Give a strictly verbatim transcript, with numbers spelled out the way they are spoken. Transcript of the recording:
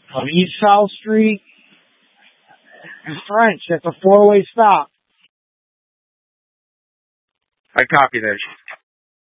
on East South Street and French. That's a four-way stop. I copy that.